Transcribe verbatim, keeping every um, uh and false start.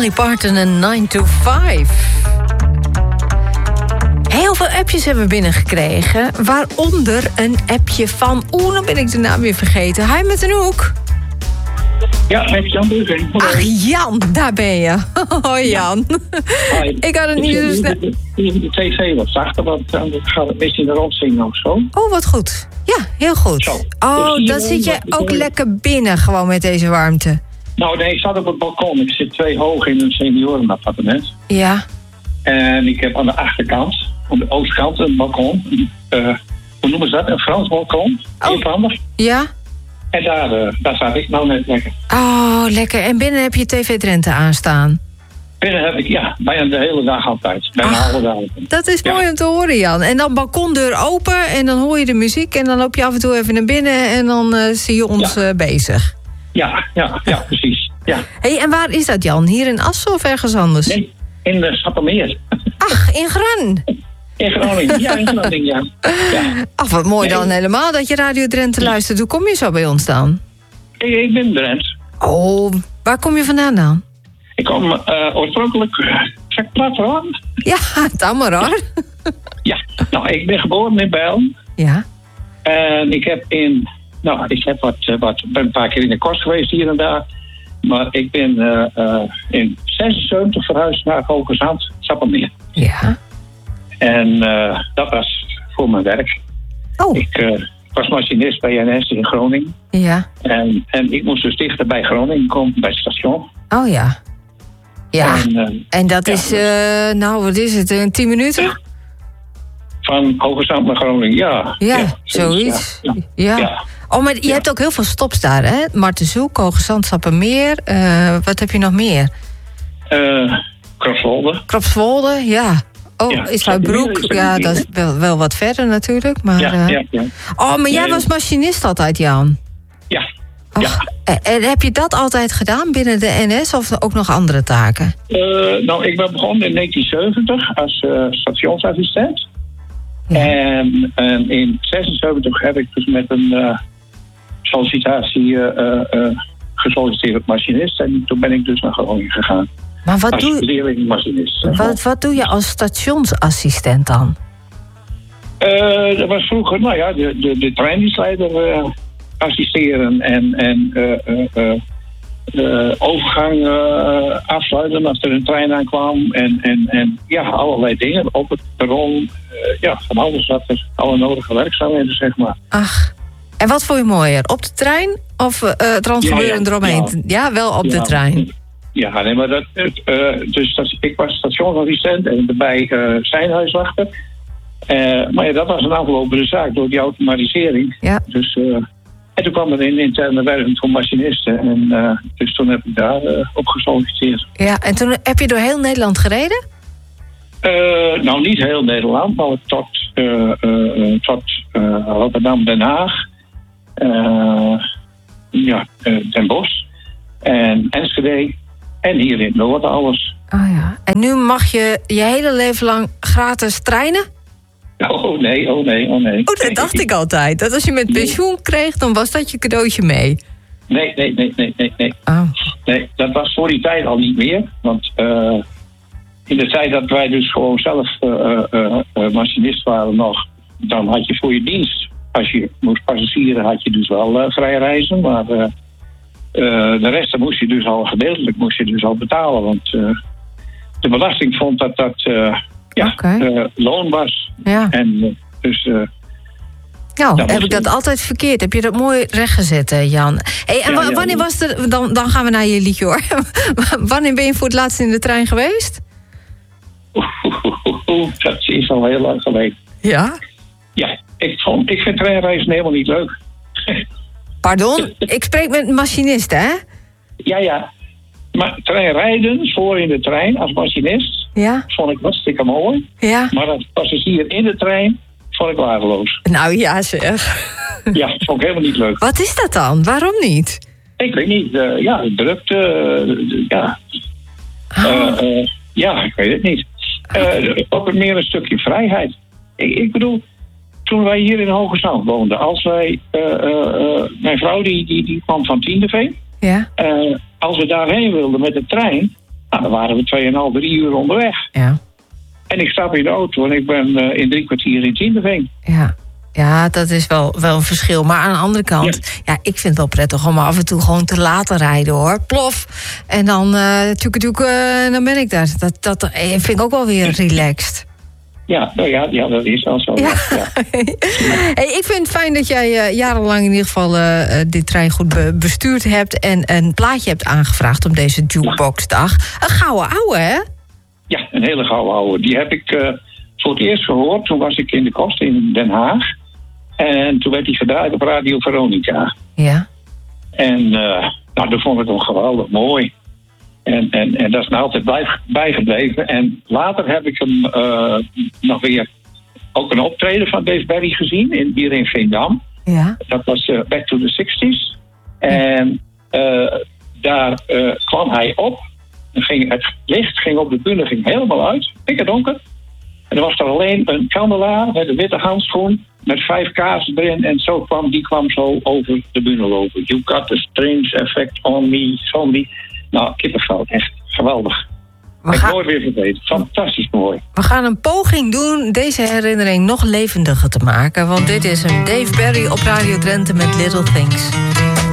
Dolly Parton en nine to five. Heel veel appjes hebben we binnengekregen. Waaronder een appje van... Oeh, dan ben ik de naam weer vergeten. Hi met een hoek. Ja, met Jan Beuving. Ach, Jan, daar ben je. Hoi, Jan. Hi. Ik had het niet zo snel... De tv wat zachter, want dan gaat het misschien rondzingen of zo. Oh, wat goed. Ja, heel goed. Zo. Oh, Dus dan zit je ook ik... lekker binnen gewoon met deze warmte. Nou nee, ik zat op het balkon. Ik zit twee hoog in een seniorenappartement. Ja. En ik heb aan de achterkant, aan de oostkant, een balkon. Uh, hoe noemen ze dat? Een Frans balkon. Oh. Eenpandig. Ja? En daar, uh, daar zat ik nou net lekker. Oh, lekker. En binnen heb je T V Drenthe aanstaan? Binnen heb ik, ja, bijna de hele dag altijd. Bijna alle dagen. Dat is ja. mooi om te horen, Jan. En dan balkondeur open en dan hoor je de muziek... en dan loop je af en toe even naar binnen en dan uh, zie je ons ja. uh, bezig. Ja, ja, ja, precies. Ja. Hey, en waar is dat, Jan? Hier in Assen of ergens anders? Nee, in de Sappemeer. Ach, in Gran. In Groningen, ja, in Groningen, ja. ja. Ach, wat mooi nee. dan helemaal dat je Radio Drenthe luistert. Hoe kom je zo bij ons dan? Ik, ik ben Drents. Oh, waar kom je vandaan dan? Ik kom uh, oorspronkelijk, uh, zeg plat hoor. Ja, dan maar hoor. Ja, nou, ik ben geboren in Bijl. Ja. En ik heb in, nou, ik heb wat, uh, wat, ben een paar keer in de kost geweest hier en daar. Maar ik ben uh, uh, in zesenzeventig verhuisd naar Hoogezand, Sappemeer. Ja. En uh, dat was voor mijn werk. Oh. Ik uh, was machinist bij N S in Groningen. Ja. En, en ik moest dus dichter bij Groningen komen, bij het station. Oh ja. Ja. En, uh, en dat ja, is, uh, nou wat is het, een tien minuten? Van Hoogezand naar Groningen, ja. Ja, ja zoiets. Ja. Ja. ja. Oh, maar je ja. hebt ook heel veel stops daar, hè? Martenshoek, Hoogezand, Sappemeer. Uh, wat heb je nog meer? Uh, Kropswolde. Kropswolde, ja. Oh, ja, Isvaartbroek. Ja, dat is wel, wel wat verder natuurlijk. Maar, ja, uh... ja, ja. Oh, maar jij nee. was machinist altijd, Jan? Ja. Och, ja. En heb je dat altijd gedaan binnen de N S of ook nog andere taken? Uh, nou, ik ben begonnen in negentien zeventig als uh, stationsassistent. Ja. En, en in zesenzeventig heb ik dus met een uh, sollicitatie uh, uh, gesolliciteerd als machinist. En toen ben ik dus naar Groningen gegaan. Maar wat als doe, machinist. Wat, wat doe je als stationsassistent dan? Uh, dat was vroeger, nou ja, de, de, de treindienstleider uh, assisteren en, en uh, uh, uh, uh, overgang uh, afsluiten als er een trein aankwam. En, en, en ja, allerlei dingen op het perron. Uh, ja, van alles wat er, alle nodige werkzaamheden, zeg maar. Ach, en wat vond je mooier? Op de trein of uh, het randgebeuren ja, ja, eromheen? Ja. ja, wel op ja, de trein. Ja, nee, maar dat, uh, dus dat, ik was stationsassistent en erbij uh, zijnhuiswachter. Uh, maar ja, dat was een aflopende zaak door die automatisering. Ja. Dus, uh, en toen kwam er een interne werving voor machinisten. En uh, dus toen heb ik daar uh, op gesolliciteerd. Ja, en toen heb je door heel Nederland gereden? Uh, nou, niet heel Nederland, maar tot, uh, uh, tot uh, Rotterdam, Den Haag. Uh, ja, uh, Den Bosch. En Enschede. En hier in het noorden alles. Oh ja. En nu mag je je hele leven lang gratis treinen? Oh nee, oh nee, oh nee. Oh, dat dacht ik altijd. Dat als je met pensioen nee. kreeg, dan was dat je cadeautje mee. Nee, nee, nee, nee, nee. Nee, oh. nee dat was voor die tijd al niet meer. Want uh, in de tijd dat wij dus gewoon zelf uh, uh, uh, machinist waren nog... dan had je voor je dienst, als je moest passagieren, had je dus wel uh, vrij reizen. Maar uh, uh, de rest moest je dus al gedeeltelijk moest je dus al betalen. Want uh, de belasting vond dat dat... Uh, Ja, okay. uh, loon was. Ja. En uh, dus... Uh, nou, heb ik dat altijd verkeerd. Heb je dat mooi rechtgezet, uh, Jan. Hey, en ja, w- wanneer ja, was er... Dan, dan gaan we naar je liedje, hoor. Wanneer ben je voor het laatst in de trein geweest? Oeh, oeh, oeh, oeh, dat is al heel lang geleden. Ja? Ja, ik, vond, ik vind treinreizen helemaal niet leuk. Pardon? Ik spreek met een machinist, hè? Ja, ja. Maar treinrijden, voor in de trein als machinist, ja. vond ik hartstikke mooi. Ja. Maar als passagier in de trein vond ik waardeloos. Nou ja, zeg. Ja, vond ik helemaal niet leuk. Wat is dat dan? Waarom niet? Ik weet niet. Uh, ja, de drukte. Uh, ja. Oh. Uh, uh, ja, ik weet het niet. Uh, ook meer een stukje vrijheid. Ik, ik bedoel, toen wij hier in Hoogezand woonden, als wij, uh, uh, uh, mijn vrouw die, die, die kwam van Tiendeveen. Ja. Uh, als we daarheen wilden met de trein, Nou, dan waren we tweeënhalf, drie uur onderweg. Ja. En ik stap in de auto en ik ben uh, in drie kwartier in Tiendeveen. Ja. Ja, dat is wel, wel een verschil. Maar aan de andere kant, ja. ja, ik vind het wel prettig om af en toe gewoon te laten rijden, hoor. Plof. En dan, uh, toek, toek, uh, dan ben ik daar. Dat, dat vind ik ook wel weer relaxed. Ja, nou ja, ja, dat is wel zo. Ja. Ja. Hey, ik vind het fijn dat jij uh, jarenlang in ieder geval uh, dit trein be- bestuurd hebt... en een plaatje hebt aangevraagd om deze Jukeboxdag. Een gouden ouwe, hè? Ja, een hele gouden ouwe. Die heb ik uh, voor het eerst gehoord. Toen was ik in de kost in Den Haag. En toen werd hij gedraaid op Radio Veronica. Ja. En uh, nou, dat vond ik hem geweldig mooi. En, en, en dat is nou altijd blijf, bijgebleven. En later heb ik hem uh, nog weer ook een optreden van Dave Berry gezien, in, hier in Veendam. Ja. Dat was uh, Back to the sixties. En uh, daar uh, kwam hij op. En ging, het licht ging op de bühne ging helemaal uit. Pikker donker. En er was er alleen een kandelaar met een witte handschoen met vijf kaarsen erin. En zo kwam, die kwam zo over de bühne lopen. You got the strange effect on me, zombie. Nou, kippenvel, echt geweldig. We gaan... Nooit weer vergeten. Fantastisch mooi. We gaan een poging doen deze herinnering nog levendiger te maken. Want dit is een Dave Berry op Radio Drenthe met Little Things.